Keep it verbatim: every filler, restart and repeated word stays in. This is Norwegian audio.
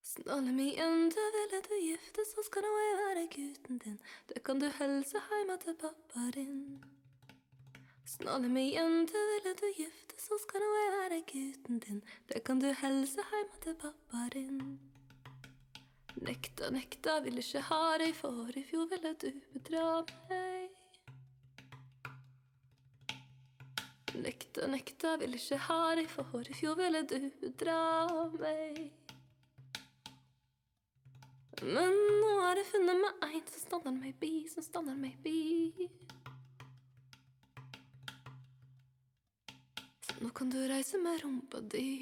Snalle meg inn, du ville du gifte, så skal nå jeg være gutten din. Det kan du helse heima til pappa din. Snalle meg inn, du ville du gifte, så skal nå jeg være gutten din. Det kan du helse heima til pappa din. Nekta, nekta, vil ikke ha deg, for i fjor ville du bedra meg. Nekta, nekta, vil ikke ha deg, for i fjor ville du bedra meg. Men nå har jeg funnet meg en som stander meg bi, som stander meg bi. Så nå kan du reise med rumpa di.